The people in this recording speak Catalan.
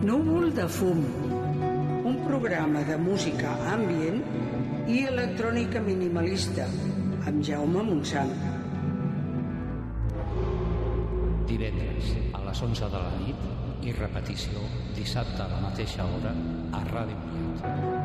Núvol de fum, un programa de música ambient i electrònica minimalista, amb Jaume Montsant. Divendres a les 11 de la nit i repetició dissabte a la mateixa hora a Ràdio Mollet.